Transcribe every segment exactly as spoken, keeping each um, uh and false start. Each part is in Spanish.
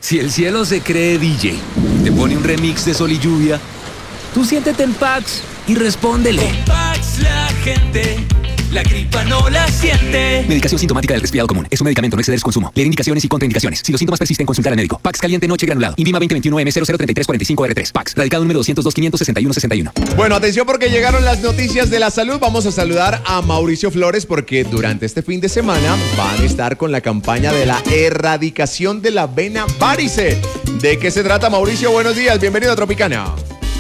Si el cielo se cree D J y te pone un remix de Sol y Lluvia, tú siéntete en Pax y respóndele. Con Pax la gente, la gripa no la siente. Medicación sintomática del resfriado común. Es un medicamento, no exceder su consumo. Leer indicaciones y contraindicaciones. Si los síntomas persisten, consultar al médico. Pax caliente noche granulado. Invima veinte veintiuno M cero cero treinta y tres cuarenta y cinco R tres. Pax. Radicado número doscientos dos quinientos sesenta y uno sesenta y uno. Bueno, atención porque llegaron las noticias de la salud. Vamos a saludar a Mauricio Flores porque durante este fin de semana van a estar con la campaña de la erradicación de la vena varice. ¿De qué se trata, Mauricio? Buenos días. Bienvenido a Tropicana.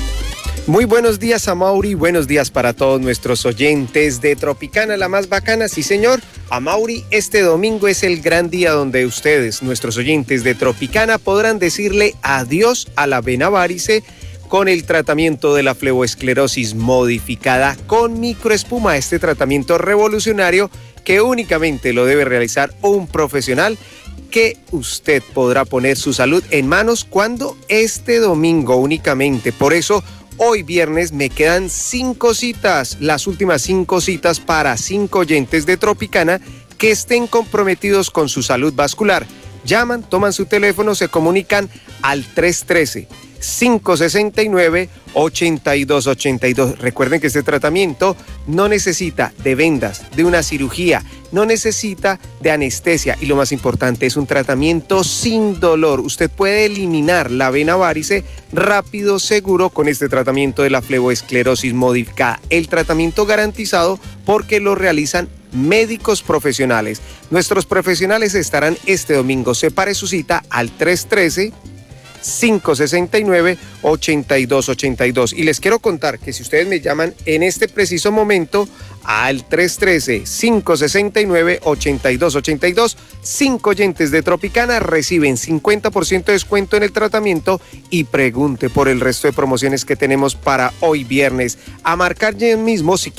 Muy buenos días a Mauri, buenos días para todos nuestros oyentes de Tropicana, la más bacana, sí señor. A Mauri, este domingo es el gran día donde ustedes, nuestros oyentes de Tropicana, podrán decirle adiós a la vena varice con el tratamiento de la fleboesclerosis modificada con microespuma, este tratamiento revolucionario que únicamente lo debe realizar un profesional que usted podrá poner su salud en manos cuando este domingo únicamente. Por eso, hoy viernes me quedan cinco citas, las últimas cinco citas para cinco oyentes de Tropicana que estén comprometidos con su salud vascular. Llaman, toman su teléfono, se comunican al tres uno tres, cinco seis nueve, ocho dos ocho dos. Recuerden que este tratamiento no necesita de vendas, de una cirugía, no necesita de anestesia y lo más importante es un tratamiento sin dolor. Usted puede eliminar la vena varice rápido, seguro con este tratamiento de la fleboesclerosis modificada. El tratamiento garantizado porque lo realizan médicos profesionales. Nuestros profesionales estarán este domingo. Separe su cita al tres uno tres, cinco seis nueve, ocho dos ocho dos. Y les quiero contar que si ustedes me llaman en este preciso momento al tres uno tres, cinco seis nueve, ocho dos ocho dos, cinco oyentes de Tropicana reciben cincuenta por ciento de descuento en el tratamiento y pregunte por el resto de promociones que tenemos para hoy viernes. A marcar ya mismo si